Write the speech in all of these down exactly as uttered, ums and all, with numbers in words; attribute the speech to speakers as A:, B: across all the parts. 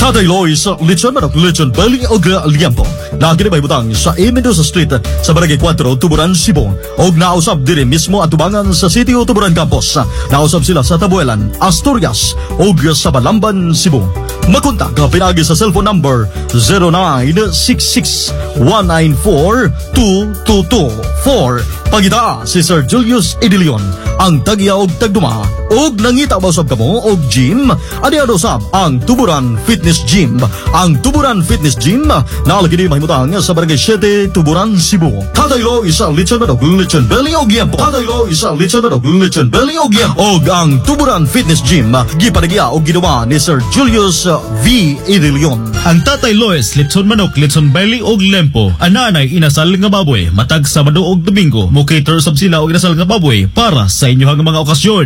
A: Tatay Lois, lechon manok, lechon belly o liampo. Na kinibahibutang sa A. Mendoza Street sa Barangay four, Tuburan, Cebu. Og nausab diri mismo at tubangan sa City o Tuburan Campus. Nausab sila sa Tabuelan, Asturias og sa Balamban, Cebu. Makontak pinagi sa cellphone number zero nine six six one nine four two two two four. Pagita si Sir Julius Idilion, ang tagya og tagduma. Og nangita ba usab kamo og gym? Adi ano usab ang Tuburan Fitness Gym. Ang Tuburan Fitness Gym nalagi di mahimutang sa Barangay seven, Tuburan, Cebu. Tatay Lo isa lechon manok, lechon belly og liampo. Tatay Lo isa lechon manok, lechon belly og liampo. Og ang Tuburan Fitness Gym gipanagya og ginawa ni Sir Julius V. Idilion.
B: Ang Tatay Lois, lechon manok, lechon belly og lempo. Ananay inasal nga baboy, matag Sabado og Domingo. Mo cater sab sila og inasal nga baboy para sa inyong mga okasyon.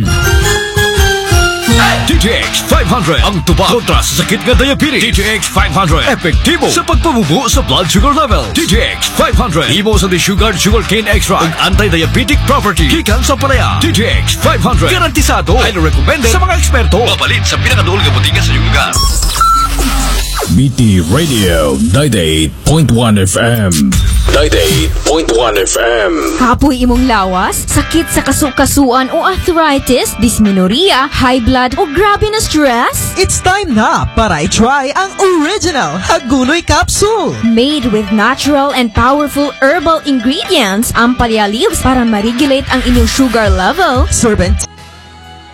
C: D T X five hundred ang tuba kontra sa sakit nga diabetes. D T X five hundred epektibo sa pagpabubo sa blood sugar level. D T X five hundred imo sa sugar sugarcane extract ug anti-diabetic property gikan sa palaya. D T X five hundred garantisado, highly recommended sa mga eksperto. Mabalit sa pinakaduol nga botiga sa iyong lugar.
D: B T Radio ninety-eight point one F M. ninety-eight point one F M.
E: Kapoy imong lawas, sakit sa kasukasuan o arthritis, dysmenorrhea, high blood o grabe na stress?
F: It's time na para i-try ang original Hagunoy Capsule.
E: Made with natural and powerful herbal ingredients, ang palea leaves para ma-regulate ang inyong sugar level.
F: Servant